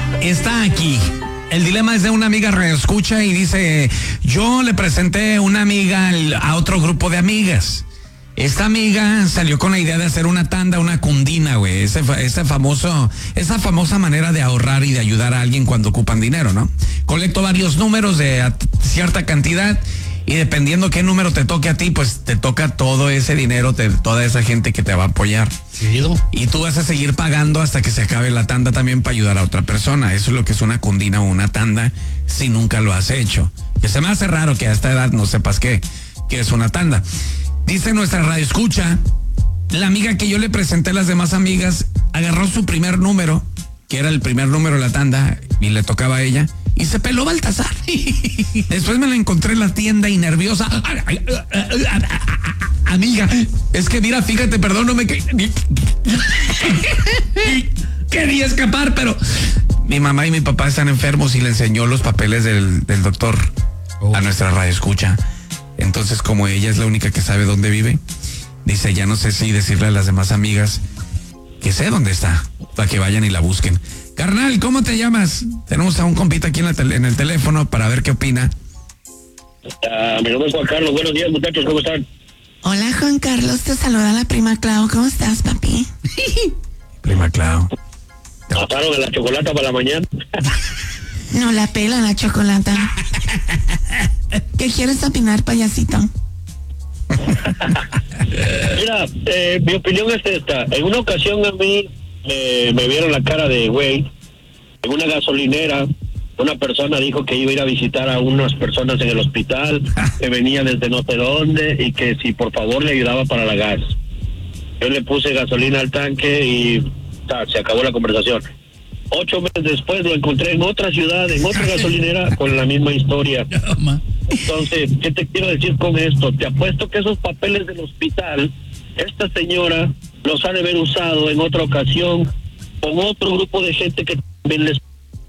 está aquí. El dilema es de una amiga radioescucha y dice, yo le presenté una amiga a otro grupo de amigas. Esta amiga salió con la idea de hacer una tanda, una cundina, güey. Esa famosa manera de ahorrar y de ayudar a alguien cuando ocupan dinero, ¿no? Colecto varios números de cierta cantidad y dependiendo qué número te toque a ti, pues te toca todo ese dinero, toda esa gente que te va a apoyar. Sí. Y tú vas a seguir pagando hasta que se acabe la tanda también para ayudar a otra persona. Eso es lo que es una cundina o una tanda si nunca lo has hecho. Que se me hace raro que a esta edad no sepas qué es una tanda. Dice nuestra radioescucha, la amiga que yo le presenté a las demás amigas agarró su primer número, que era el primer número de la tanda, y le tocaba a ella, y se peló Baltasar. Después me la encontré en la tienda y nerviosa. Amiga, es que mira, fíjate, perdóname que quería escapar, pero mi mamá y mi papá están enfermos y le enseñó los papeles del doctor a nuestra radioescucha. Entonces, como ella es la única que sabe dónde vive, dice, ya no sé si decirle a las demás amigas que sé dónde está, para que vayan y la busquen. Carnal, ¿cómo te llamas? Tenemos a un compita aquí en el teléfono para ver qué opina. Mi nombre es Juan Carlos. Buenos días, muchachos, ¿cómo están? Hola, Juan Carlos, te saluda la prima Clau. ¿Cómo estás, papi? Prima Clau. ¿Pasaron en la chocolata para la mañana? No la pela la chocolata. ¿Qué quieres opinar, payasito? Mira, mi opinión es esta. En una ocasión a mí me vieron la cara de güey. En una gasolinera, una persona dijo que iba a ir a visitar a unas personas en el hospital, que venía desde no sé dónde y que si por favor le ayudaba para la gas. Yo le puse gasolina al tanque y se acabó la conversación. 8 meses después lo encontré en otra ciudad, en otra gasolinera, con la misma historia. Entonces, ¿qué te quiero decir con esto? Te apuesto que esos papeles del hospital, esta señora los ha de haber usado en otra ocasión con otro grupo de gente que también les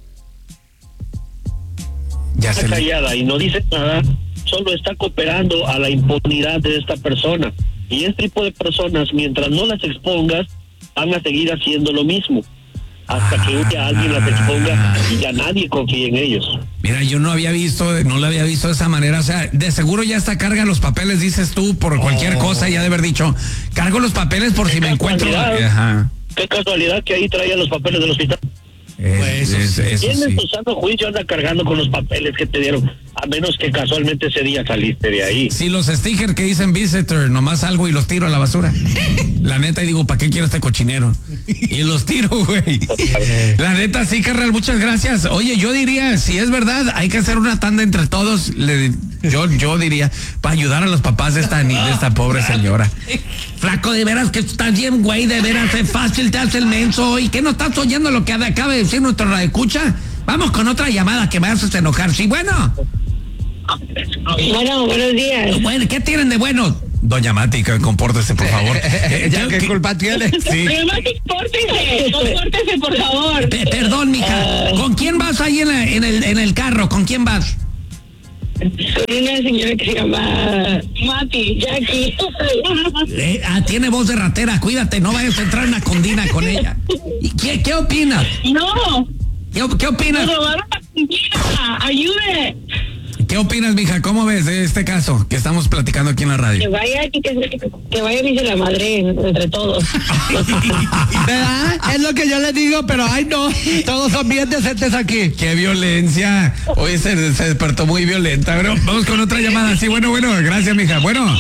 está callada y no dice nada, solo está cooperando a la impunidad de esta persona. Y este tipo de personas, mientras no las expongas, van a seguir haciendo lo mismo. Hasta que un día alguien las exponga y ya nadie confía en ellos. Mira, yo no lo había visto de esa manera. O sea, de seguro ya hasta carga los papeles, dices tú, por cualquier cosa, ya de haber dicho, cargo los papeles por si me encuentro. Ajá. Qué casualidad que ahí traían los papeles del hospital. ¿Quién en su sano juicio anda cargando con los papeles que te dieron? A menos que casualmente ese día saliste de ahí. Sí, los stickers que dicen visitor, nomás salgo y los tiro a la basura. La neta, y digo, ¿para qué quiero este cochinero? Y los tiro, güey. La neta, sí, carnal, muchas gracias. Oye, yo diría, si es verdad, hay que hacer una tanda entre todos. Yo diría, para ayudar a los papás de esta pobre señora. Flaco, de veras que estás bien, güey, de veras es fácil, te hace el menso. ¿Y qué no estás oyendo lo que acaba de decir nuestro radioescucha? Vamos con otra llamada que me haces enojar. Sí, bueno. Bueno, buenos días. Bueno, ¿qué tienen de bueno? Doña Mati, compórtese, por favor. ¿Qué culpa tiene? Sí. Doña Mati, compórtese, por favor. Perdón, mija. ¿Con quién vas ahí en el carro? ¿Con quién vas? Con una señora que se llama Mati, Jackie. Tiene voz de ratera, cuídate, no vayas a entrar en una condina con ella. ¿Y qué opinas? No. ¿Qué opinas? Me robaron la comida. Ayude. ¿Qué opinas, mija? ¿Cómo ves de este caso que estamos platicando aquí en la radio? Que vaya dice la madre entre todos. ¿Verdad? Es lo que yo le digo, pero ay no, todos son bien decentes aquí. ¡Qué violencia! Hoy se despertó muy violenta, pero vamos con otra llamada. Sí, bueno, gracias, mija. Bueno.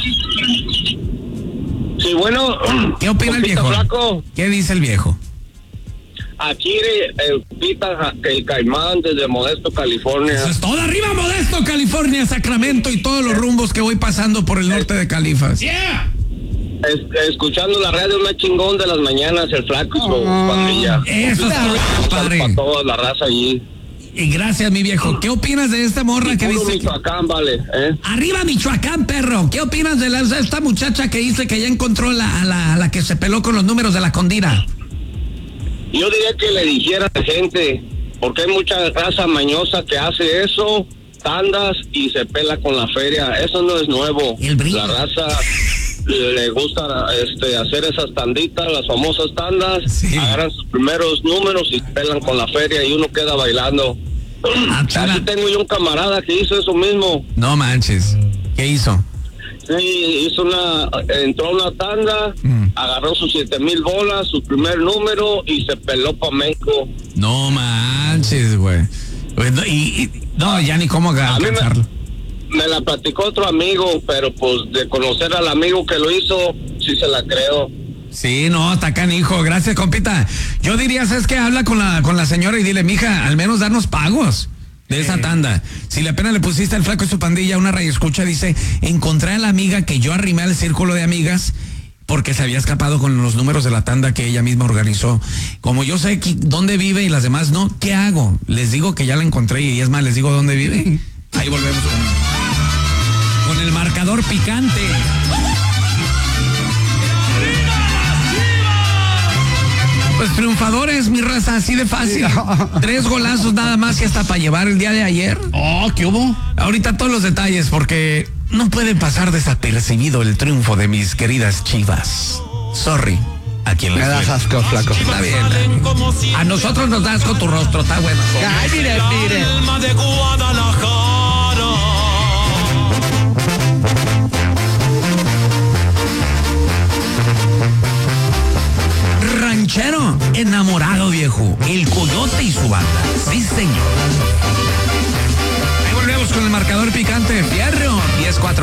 Sí, bueno. ¿Qué opina el viejo? Flaco. ¿Qué dice el viejo? Aquí el Caimán desde Modesto, California. Eso es todo. Arriba Modesto, California, Sacramento y todos los rumbos que voy pasando por el norte de Califas. Yeah. Escuchando la radio más chingón de las mañanas, el Flaco, su pandilla. Eso es padre. Para toda la raza allí. Y gracias, mi viejo. ¿Qué opinas de esta morra que dice Michoacán, vale, Arriba Michoacán, perro. ¿Qué opinas de esta muchacha que dice que ya encontró a la que se peló con los números de la condina? Yo diría que le dijera a la gente, porque hay mucha raza mañosa que hace eso, tandas y se pela con la feria. Eso no es nuevo. El brillo. La raza le gusta hacer esas tanditas, las famosas tandas, Sí. agarran sus primeros números y pelan con la feria y uno queda bailando. Así tengo yo un camarada que hizo eso mismo. No manches. ¿Qué hizo? Sí, entró a una tanda, agarró sus 7,000 bolas, su primer número y se peló pa' México. No manches, güey. No, ya ni cómo alcanzarlo. Me la platicó otro amigo, pero pues de conocer al amigo que lo hizo, sí se la creo. Sí, no, está canijo. Gracias, compita. Yo diría, ¿sabes qué? Habla con la señora y dile, mija, al menos darnos pagos de esa tanda. Si le apenas le pusiste al flaco y su pandilla una radioescucha, dice, encontré a la amiga que yo arrimé al círculo de amigas porque se había escapado con los números de la tanda que ella misma organizó. Como yo sé dónde vive y las demás no, ¿qué hago? Les digo que ya la encontré y es más, les digo dónde vive. Ahí volvemos con el marcador picante. Pues triunfadores, mi raza, así de fácil. 3 golazos nada más y hasta para llevar el día de ayer. Oh, ¿qué hubo? Ahorita todos los detalles porque no puede pasar desapercibido el triunfo de mis queridas Chivas. Sorry, a quien Me les das duele. asco, flaco. Está bien. A nosotros nos das con tu rostro, está bueno. Ay, mire. Alma de Guadalajara. Ranchero enamorado, viejo. El Coyote y su banda. Sí, señor. Ahí volvemos con el marcador picante. Fierro. 10-4.